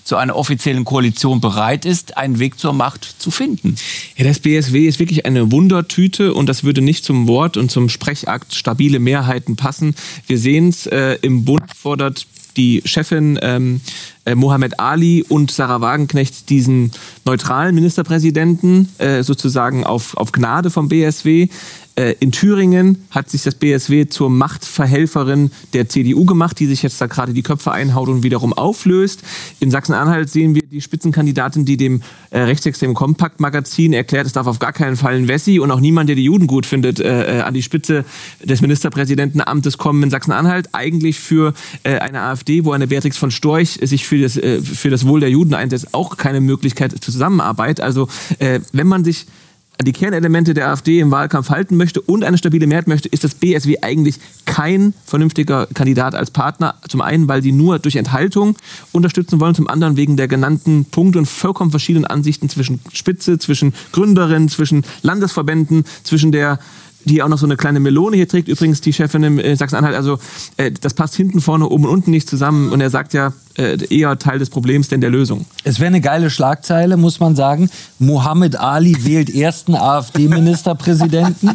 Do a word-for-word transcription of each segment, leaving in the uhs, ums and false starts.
zu einer offiziellen Koalition bereit ist, einen Weg zur Macht zu finden. Ja, das B S W ist wirklich eine Wundertüte und das würde nicht zum Wort und zum Sprechakt stabile Mehrheiten passen. Wir sehen es, äh, im Bund fordert die Chefin ähm, äh, Mohammed Ali und Sarah Wagenknecht diesen neutralen Ministerpräsidenten äh, sozusagen auf, auf Gnade vom B S W. Äh, in Thüringen hat sich das B S W zur Machtverhelferin der C D U gemacht, die sich jetzt da gerade die Köpfe einhaut und wiederum auflöst. In Sachsen-Anhalt sehen wir die Spitzenkandidatin, die dem äh, rechtsextremen Kompakt-Magazin erklärt, es darf auf gar keinen Fall ein Wessi und auch niemand, der die Juden gut findet, äh, an die Spitze des Ministerpräsidentenamtes kommen in Sachsen-Anhalt. Eigentlich für äh, eine AfD, wo eine Beatrix von Storch sich für das, äh, für das Wohl der Juden einsetzt, auch keine Möglichkeit zur Zusammenarbeit. Also äh, wenn man sich an die Kernelemente der AfD im Wahlkampf halten möchte und eine stabile Mehrheit möchte, ist das B S W eigentlich kein vernünftiger Kandidat als Partner. Zum einen, weil sie nur durch Enthaltung unterstützen wollen, zum anderen wegen der genannten Punkte und vollkommen verschiedenen Ansichten zwischen Spitze, zwischen Gründerinnen, zwischen Landesverbänden, zwischen der, die auch noch so eine kleine Melone hier trägt, übrigens die Chefin in Sachsen-Anhalt. Also äh, das passt hinten, vorne, oben und unten nicht zusammen. Und er sagt ja, äh, eher Teil des Problems denn der Lösung. Es wäre eine geile Schlagzeile, muss man sagen. Mohammed Ali wählt ersten AfD-Ministerpräsidenten.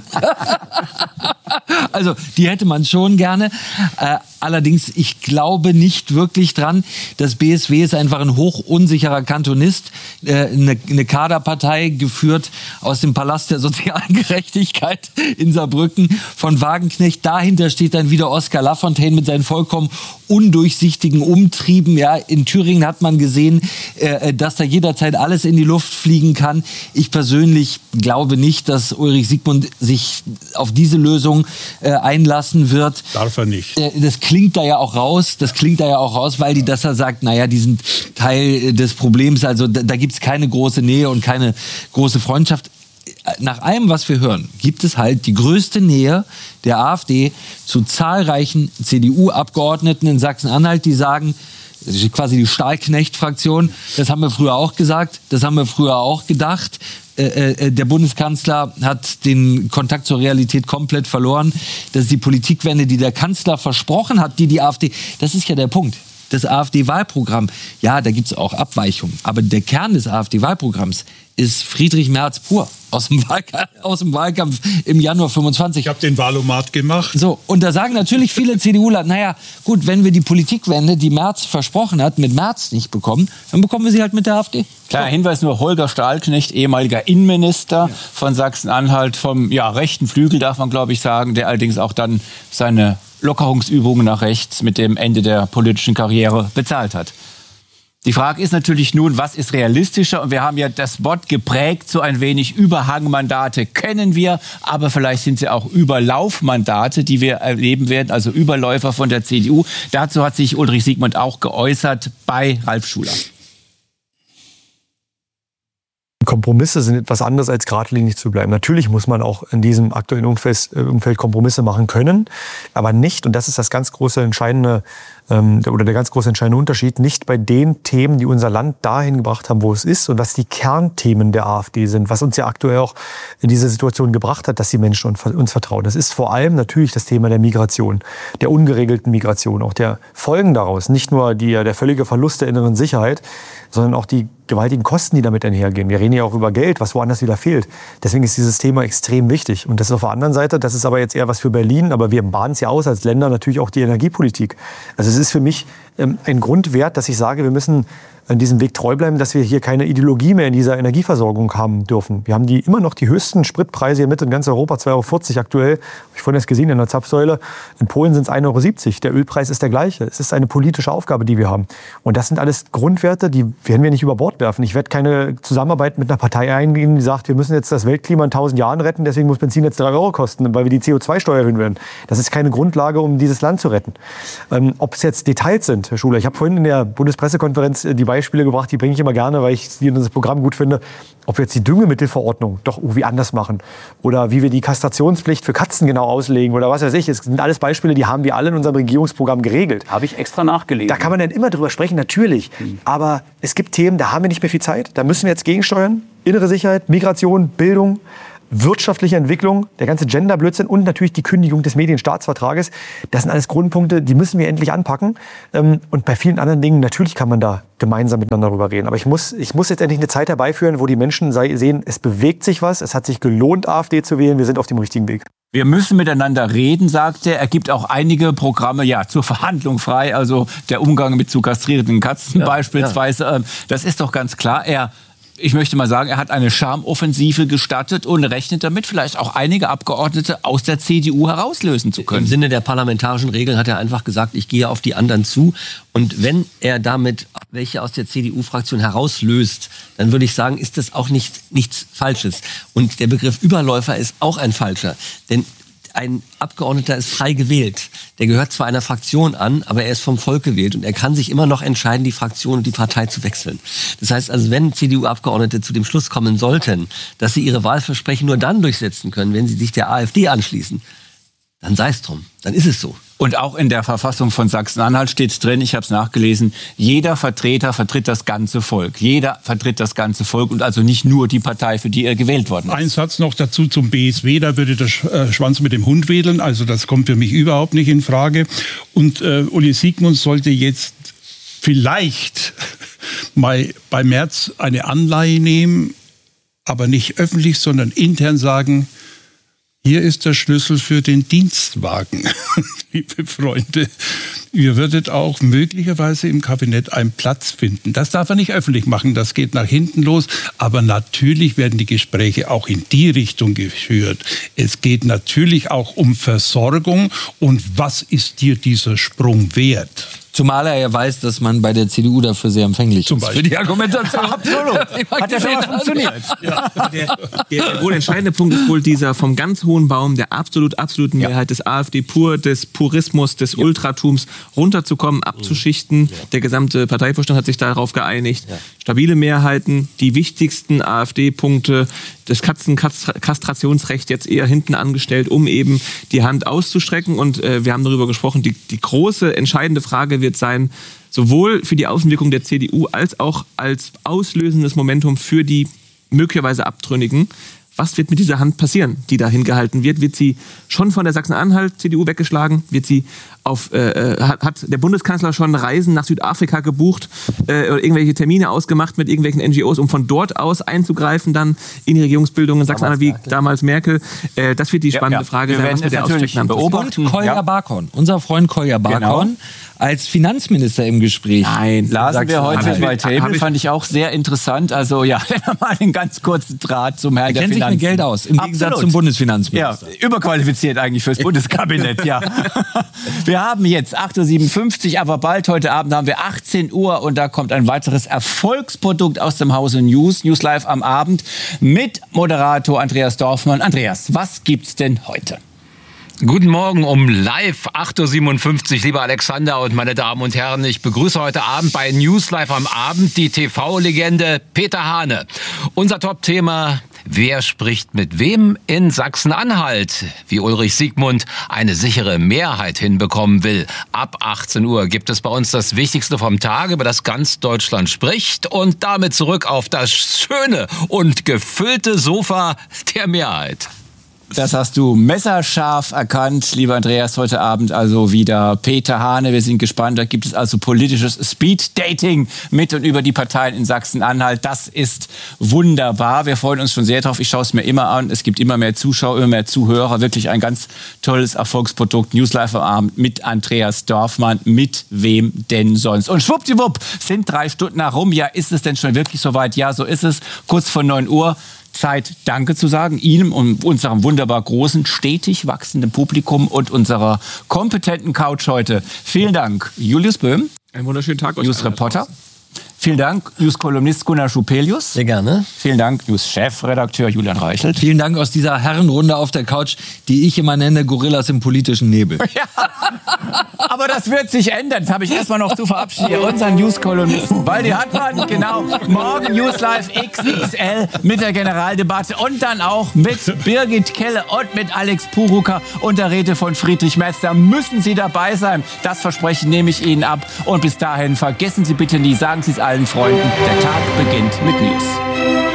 Also die hätte man schon gerne. Äh, allerdings, ich glaube nicht wirklich dran. Das B S W ist einfach ein hochunsicherer Kantonist. Äh, eine, eine Kaderpartei geführt aus dem Palast der sozialen Gerechtigkeit in Saarbrücken von Wagenknecht. Dahinter steht dann wieder Oskar Lafontaine mit seinen vollkommen undurchsichtigen Umtrieben. Ja, in Thüringen hat man gesehen, äh, dass da jederzeit alles in die Luft fliegen kann. Ich persönlich glaube nicht, dass Ulrich Siegmund sich auf diese Lösung äh, einlassen wird. Darf er nicht. Äh, das klingt da ja auch raus. Das klingt da ja auch raus, weil die, dass er sagt, naja, die sind Teil des Problems. Also da, da gibt es keine große Nähe und keine große Freundschaft. Nach allem, was wir hören, gibt es halt die größte Nähe der AfD zu zahlreichen C D U-Abgeordneten in Sachsen-Anhalt, die sagen, das ist quasi die Stahlknecht-Fraktion, das haben wir früher auch gesagt, das haben wir früher auch gedacht. Äh, äh, der Bundeskanzler hat den Kontakt zur Realität komplett verloren. Das ist die Politikwende, die der Kanzler versprochen hat, die die AfD, das ist ja der Punkt. Das AfD-Wahlprogramm, ja, da gibt es auch Abweichungen, aber der Kern des AfD-Wahlprogramms ist Friedrich Merz pur aus dem, Wahlkampf, aus dem Wahlkampf im Januar fünfundzwanzig. Ich habe den Wahlomat gemacht. So, und da sagen natürlich viele CDUler, naja, gut, wenn wir die Politikwende, die Merz versprochen hat, mit Merz nicht bekommen, dann bekommen wir sie halt mit der AfD. Kleiner Hinweis nur, Holger Stahlknecht, ehemaliger Innenminister ja. von Sachsen-Anhalt, vom ja, rechten Flügel, darf man glaube ich sagen, der allerdings auch dann seine Lockerungsübungen nach rechts mit dem Ende der politischen Karriere bezahlt hat. Die Frage ist natürlich nun, was ist realistischer? Und wir haben ja das Wort geprägt, so ein wenig Überhangmandate kennen wir, aber vielleicht sind sie auch Überlaufmandate, die wir erleben werden, also Überläufer von der C D U. Dazu hat sich Ulrich Siegmund auch geäußert bei Ralf Schuler. Kompromisse sind etwas anderes als geradlinig zu bleiben. Natürlich muss man auch in diesem aktuellen Umfeld, Umfeld Kompromisse machen können, aber nicht, und das ist das ganz große entscheidende ähm, oder der ganz große entscheidende Unterschied, nicht bei den Themen, die unser Land dahin gebracht haben, wo es ist und was die Kernthemen der AfD sind, was uns ja aktuell auch in diese Situation gebracht hat, dass die Menschen uns vertrauen. Das ist vor allem natürlich das Thema der Migration, der ungeregelten Migration, auch der Folgen daraus, nicht nur die, der völlige Verlust der inneren Sicherheit, sondern auch die gewaltigen Kosten, die damit einhergehen. Wir reden ja auch über Geld, was woanders wieder fehlt. Deswegen ist dieses Thema extrem wichtig. Und das ist auf der anderen Seite, das ist aber jetzt eher was für Berlin, aber wir bahnen es ja aus als Länder natürlich auch die Energiepolitik. Also es ist für mich ähm, ein Grundwert, dass ich sage, wir müssen an diesem Weg treu bleiben, dass wir hier keine Ideologie mehr in dieser Energieversorgung haben dürfen. Wir haben die immer noch die höchsten Spritpreise hier mit in ganz Europa, zwei Euro vierzig aktuell. Habe ich vorhin erst gesehen in der Zapfsäule. In Polen sind es ein Euro siebzig. Der Ölpreis ist der gleiche. Es ist eine politische Aufgabe, die wir haben. Und das sind alles Grundwerte, die werden wir nicht über Bord werfen. Ich werde keine Zusammenarbeit mit einer Partei eingehen, die sagt, wir müssen jetzt das Weltklima in tausend Jahren retten, deswegen muss Benzin jetzt drei Euro kosten, weil wir die C O zwei Steuer erhöhen werden. Das ist keine Grundlage, um dieses Land zu retten. Ähm, ob es jetzt Details sind, Herr Schuler, ich habe vorhin in der Bundespressekonferenz die Beispiele gebracht, die bringe ich immer gerne, weil ich die in das Programm gut finde, ob wir jetzt die Düngemittelverordnung doch irgendwie anders machen oder wie wir die Kastrationspflicht für Katzen genau auslegen oder was weiß ich. Es sind alles Beispiele, die haben wir alle in unserem Regierungsprogramm geregelt. Habe ich extra nachgelesen. Da kann man dann immer drüber sprechen, natürlich. Mhm. Aber es gibt Themen, da haben wir nicht mehr viel Zeit. Da müssen wir jetzt gegensteuern. Innere Sicherheit, Migration, Bildung. wirtschaftliche Entwicklung, der ganze Gender-Blödsinn und natürlich die Kündigung des Medienstaatsvertrages. Das sind alles Grundpunkte, die müssen wir endlich anpacken. Und bei vielen anderen Dingen, natürlich kann man da gemeinsam miteinander darüber reden. Aber ich muss, ich muss jetzt endlich eine Zeit herbeiführen, wo die Menschen sehen, es bewegt sich was, es hat sich gelohnt, AfD zu wählen, wir sind auf dem richtigen Weg. Wir müssen miteinander reden, sagt er. Er gibt auch einige Programme ja zur Verhandlung frei. Also der Umgang mit zu kastrierten Katzen ja, beispielsweise. Ja. Das ist doch ganz klar. Er Ich möchte mal sagen, er hat eine Charmoffensive gestartet und rechnet damit, vielleicht auch einige Abgeordnete aus der C D U herauslösen zu können. Im Sinne der parlamentarischen Regeln hat er einfach gesagt, ich gehe auf die anderen zu. Und wenn er damit welche aus der C D U-Fraktion herauslöst, dann würde ich sagen, ist das auch nicht, nichts Falsches. Und der Begriff Überläufer ist auch ein falscher. Denn ein Abgeordneter ist frei gewählt. Der gehört zwar einer Fraktion an, aber er ist vom Volk gewählt. Und er kann sich immer noch entscheiden, die Fraktion und die Partei zu wechseln. Das heißt also, wenn C D U-Abgeordnete zu dem Schluss kommen sollten, dass sie ihre Wahlversprechen nur dann durchsetzen können, wenn sie sich der AfD anschließen, dann sei es drum. Dann ist es so. Und auch in der Verfassung von Sachsen-Anhalt steht drin, ich habe es nachgelesen, jeder Vertreter vertritt das ganze Volk. Jeder vertritt das ganze Volk und also nicht nur die Partei, für die er gewählt worden ist. Ein Satz noch dazu zum B S W, da würde der Schwanz mit dem Hund wedeln, also das kommt für mich überhaupt nicht in Frage. Und äh, Uli Siegmund sollte jetzt vielleicht mal bei Merz eine Anleihe nehmen, aber nicht öffentlich, sondern intern sagen, hier ist der Schlüssel für den Dienstwagen, liebe Freunde. Ihr würdet auch möglicherweise im Kabinett einen Platz finden. Das darf er nicht öffentlich machen, das geht nach hinten los. Aber natürlich werden die Gespräche auch in die Richtung geführt. Es geht natürlich auch um Versorgung. Und was ist dir dieser Sprung wert? Zumal er ja weiß, dass man bei der C D U dafür sehr empfänglich Zum ist. Beispiel. Für die Argumentation. Absolut. Hat ja schon mal funktioniert. Ja. Der, der wohl entscheidende Punkt ist wohl dieser vom ganz hohen Baum der absolut, absoluten Mehrheit ja. des AfD-Pur, des Purismus, des ja. Ultratums runterzukommen, abzuschichten. Ja. Der gesamte Parteivorstand hat sich darauf geeinigt. Ja. Stabile Mehrheiten, die wichtigsten AfD-Punkte, das Katzenkastrationsrecht jetzt eher hinten angestellt, um eben die Hand auszustrecken. Und äh, wir haben darüber gesprochen, die, die große entscheidende Frage wird sein, sowohl für die Außenwirkung der C D U als auch als auslösendes Momentum für die möglicherweise Abtrünnigen. Was wird mit dieser Hand passieren, die da hingehalten wird? Wird sie schon von der Sachsen-Anhalt-C D U weggeschlagen? Wird sie auf, äh, hat, hat der Bundeskanzler schon Reisen nach Südafrika gebucht, äh, oder irgendwelche Termine ausgemacht mit irgendwelchen N G Os, um von dort aus einzugreifen dann in die Regierungsbildung in Sachsen-Anhalt, wie damals Merkel? Äh, das wird die spannende ja, ja. Frage sein, was mit der ausstreckenden beobachten. Und Kolja ja. Barkhorn, unser Freund Kolja Barkhorn, genau. als Finanzminister im Gespräch. Nein, lasen wir heute bei Table, fand ich auch sehr interessant. Also ja, mal einen ganz kurzen Draht zum Herrn der Finanzen. Er kennt sich mit Geld aus, im Absolut. Gegensatz zum Bundesfinanzminister. Ja, überqualifiziert eigentlich fürs Bundeskabinett, ja. Wir haben jetzt acht Uhr siebenundfünfzig, aber bald heute Abend haben wir achtzehn Uhr und da kommt ein weiteres Erfolgsprodukt aus dem Hause News, News Live am Abend mit Moderator Andreas Dorfmann. Andreas, was gibt's denn heute? Guten Morgen um live acht Uhr siebenundfünfzig, lieber Alexander und meine Damen und Herren. Ich begrüße heute Abend bei News Live am Abend die T V-Legende Peter Hane. Unser Top-Thema: Wer spricht mit wem in Sachsen-Anhalt? Wie Ulrich Siegmund eine sichere Mehrheit hinbekommen will. Ab achtzehn Uhr gibt es bei uns das Wichtigste vom Tag, über das ganz Deutschland spricht. Und damit zurück auf das schöne und gefüllte Sofa der Mehrheit. Das hast du messerscharf erkannt, lieber Andreas, heute Abend also wieder Peter Hane. Wir sind gespannt, da gibt es also politisches Speed-Dating mit und über die Parteien in Sachsen-Anhalt. Das ist wunderbar, wir freuen uns schon sehr drauf. Ich schaue es mir immer an, es gibt immer mehr Zuschauer, immer mehr Zuhörer. Wirklich ein ganz tolles Erfolgsprodukt. News Live am Abend mit Andreas Dorfmann, mit wem denn sonst. Und schwuppdiwupp sind drei Stunden herum. Ja, ist es denn schon wirklich soweit? Ja, so ist es. Kurz vor neun Uhr. Zeit, Danke zu sagen, Ihnen und unserem wunderbar großen, stetig wachsenden Publikum und unserer kompetenten Couch heute. Vielen Dank, Julius Böhm. Einen wunderschönen Tag euch. News-Reporter. Vielen Dank, News-Kolumnist Gunnar Schupelius. Sehr gerne. Vielen Dank, News-Chefredakteur Julian Reichelt. Vielen Dank aus dieser Herrenrunde auf der Couch, die ich immer nenne Gorillas im politischen Nebel. Ja, aber das wird sich ändern. Das habe ich erstmal noch zu verabschieden. Unseren News-Kolumnisten Waldi Hartmann, genau. Morgen News Live X X L mit der Generaldebatte und dann auch mit Birgit Kelle und mit Alex Purucker unter Rede von Friedrich Merz. Da müssen Sie dabei sein. Das Versprechen nehme ich Ihnen ab. Und bis dahin vergessen Sie bitte nie, sagen Sie es allen Freunden, der Tag beginnt mit News.